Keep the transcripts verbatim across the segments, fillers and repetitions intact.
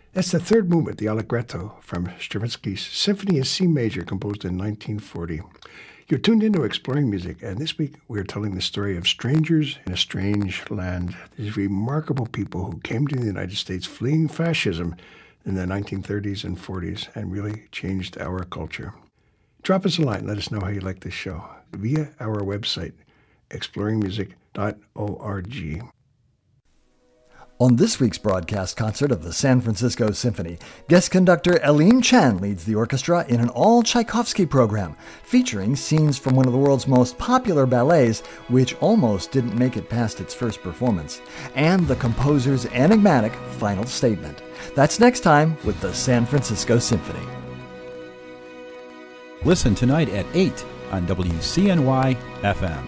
That's the third movement, the Allegretto, from Stravinsky's Symphony in C major, composed in nineteen forty. You're tuned into Exploring Music, and this week we're telling the story of strangers in a strange land. These remarkable people who came to the United States fleeing fascism in the nineteen thirties and forties and really changed our culture. Drop us a line. Let us know how you like this show via our website, exploring music dot org. On this week's broadcast concert of the San Francisco Symphony, guest conductor Eileen Chan leads the orchestra in an all-Tchaikovsky program, featuring scenes from one of the world's most popular ballets, which almost didn't make it past its first performance, and the composer's enigmatic final statement. That's next time with the San Francisco Symphony. Listen tonight at eight on W C N Y F M.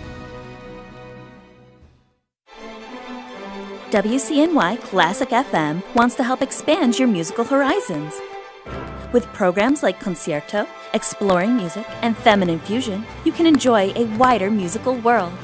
W C N Y Classic F M wants to help expand your musical horizons. With programs like Concerto, Exploring Music, and Feminine Fusion, you can enjoy a wider musical world.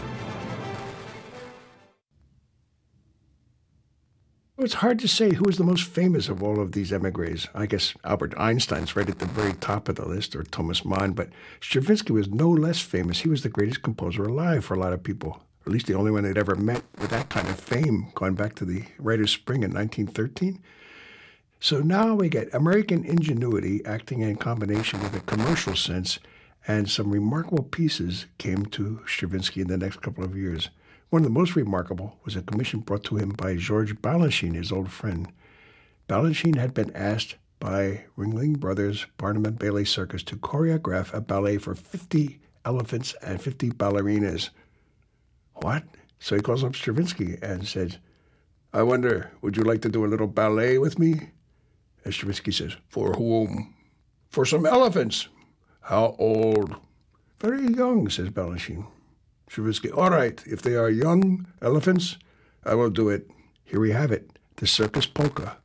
It's hard to say who is the most famous of all of these emigres. I guess Albert Einstein's right at the very top of the list, or Thomas Mann, but Stravinsky was no less famous. He was the greatest composer alive for a lot of people. At least the only one they'd ever met with that kind of fame, going back to the Writers' Spring in nineteen thirteen. So now we get American ingenuity acting in combination with a commercial sense, and some remarkable pieces came to Stravinsky in the next couple of years. One of the most remarkable was a commission brought to him by Georges Balanchine, his old friend. Balanchine had been asked by Ringling Brothers Barnum and Bailey Circus to choreograph a ballet for fifty elephants and fifty ballerinas. What? So he calls up Stravinsky and says, I wonder, would you like to do a little ballet with me? And Stravinsky says, for whom? For some elephants. How old? Very young, says Balanchine. Stravinsky, all right, if they are young elephants, I will do it. Here we have it, the Circus Polka.